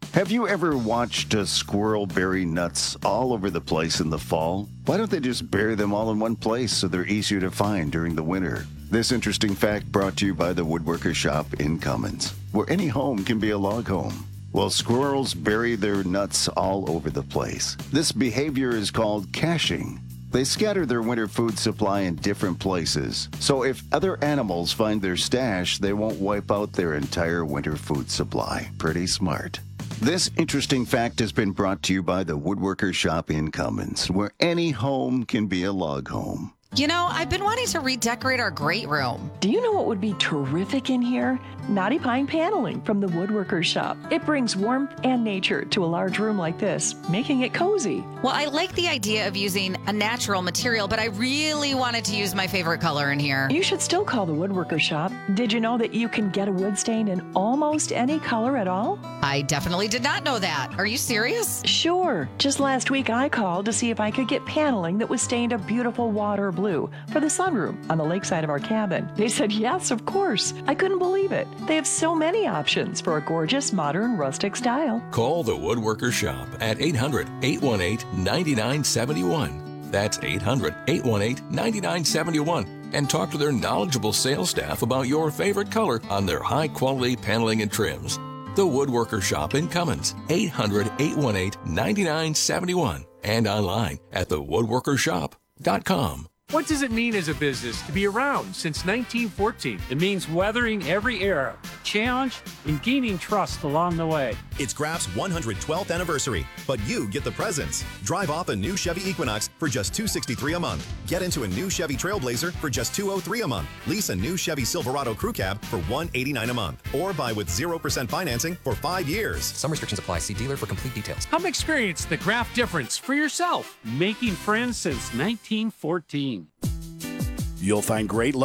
Have you ever watched a squirrel bury nuts all over the place in the fall? Why don't they just bury them all in one place so they're easier to find during the winter? This interesting fact brought to you by the Woodworker Shop in Cummins, where any home can be a log home. Well, squirrels bury their nuts all over the place. This behavior is called caching. They scatter their winter food supply in different places, so if other animals find their stash, they won't wipe out their entire winter food supply. Pretty smart. This interesting fact has been brought to you by the Woodworker Shop in Cummins, where any home can be a log home. You know, I've been wanting to redecorate our great room. Do you know what would be terrific in here? Knotty Pine paneling from the Woodworker Shop. It brings warmth and nature to a large room like this, making it cozy. Well, I like the idea of using a natural material, but I really wanted to use my favorite color in here. You should still call the Woodworker Shop. Did you know that you can get a wood stain in almost any color at all? I definitely did not know that. Are you serious? Sure. Just last week I called to see if I could get paneling that was stained a beautiful water blue for the sunroom on the lakeside of our cabin. They said yes, of course. I couldn't believe it. They have so many options for a gorgeous, modern, rustic style. Call the Woodworker Shop at 800-818-9971. That's 800-818-9971. And talk to their knowledgeable sales staff about your favorite color on their high-quality paneling and trims. The Woodworker Shop in Cummins, 800-818-9971. And online at thewoodworkershop.com. What does it mean as a business to be around since 1914? It means weathering every era, challenge, and gaining trust along the way. It's Graf's 112th anniversary, but you get the presents. Drive off a new Chevy Equinox for just $263 a month. Get into a new Chevy Trailblazer for just $203 a month. Lease a new Chevy Silverado Crew Cab for $189 a month. Or buy with 0% financing for 5 years. Some restrictions apply. See dealer for complete details. Come experience the Graf difference for yourself. Making friends since 1914. You'll find great